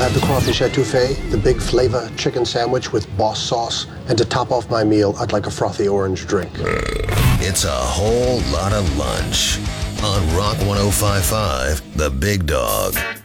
have the crawfish etouffee, the big flavor chicken sandwich with boss sauce, and to top off my meal, I'd like a frothy orange drink. It's a whole lot of lunch on Rock 105.5, The Big Dog.